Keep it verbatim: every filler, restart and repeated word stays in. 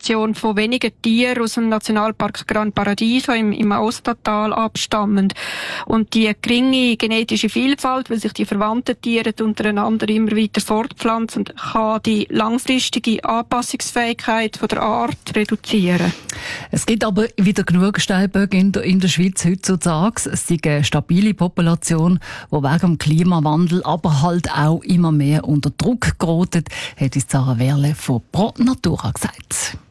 Population von wenigen Tieren aus dem Nationalpark Gran Paradiso im, im Aostatal abstammend. Und die geringe genetische Vielfalt, weil sich die verwandten Tiere untereinander immer weiter fortpflanzen, kann die langfristige Anpassungsfähigkeit von der Art reduzieren. Es gibt aber wieder genug Steinböcke in der, in der Schweiz heutzutage. Es ist eine stabile Population, die wegen dem Klimawandel aber halt auch immer mehr unter Druck gerät, hat uns Sarah Werle von Pro Natura gesagt.